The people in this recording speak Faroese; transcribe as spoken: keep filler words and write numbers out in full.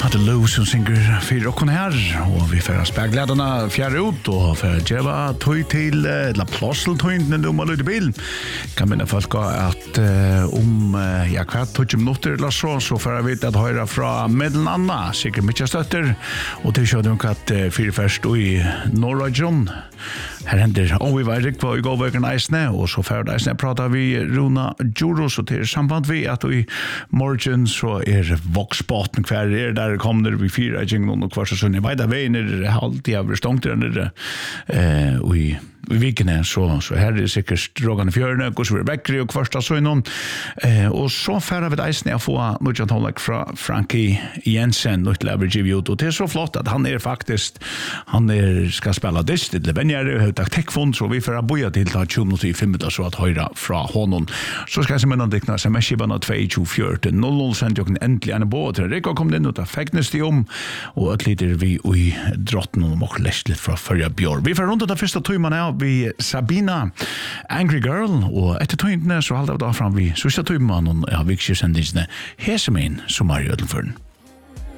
hade Lou som synger för och hon här och vi får speglädarna fjärde ut och för Jeva tog till la plossel tog in den dumma lite bil kan man folk att om jag kvart tog minuter eller så så för att veta att höra från Medellanna säkert mycket stötter och det körde de att för först i norra John här händer om vi var riktigt på i går veckan isne och så för det pratar vi Runa Juros och till samband vi att i morgon så är Voxbotten kvar är där kommer vi fyra jingle och kvar så ni vet att vi är alltid över stångt där eh och i vikene så så här är det säkert Rogan Fjörne och så är Beckry och första så någon eh och så färra vi isne få mycket hållik från Frankie Jensen och Leverage ut och det är så flott att han är faktiskt han är ska spela dist det men jag har taktik fond så vi får boja till ta tjugo minuter i fem minuter så att höra från honom så ska jag se mellan dikna som är skivan två tjugofyra noll noll sent jag kan äntligen en båt det kom den ut av fäcknes det om och ett lite vi i drotten och lästligt från förra björ vi får runt den första timmen här vi Sabina Angry Girl och ett tøyntene så halda vi da fram vi sista timmen och ja vikskisendingsne hesemin som er i ødelføren.